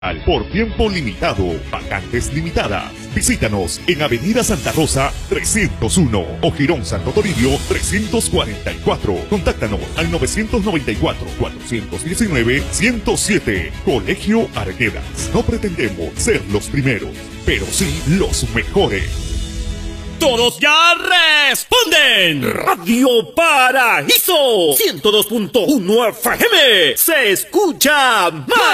Por tiempo limitado, vacantes limitadas. Visítanos en Avenida Santa Rosa 301 o Girón Santo Toribio 344. Contáctanos al 994-419-107. Colegio Arguedas. No pretendemos ser los primeros, pero sí los mejores. ¡Todos ya responden! Radio Paraíso 102.1 FM se escucha más.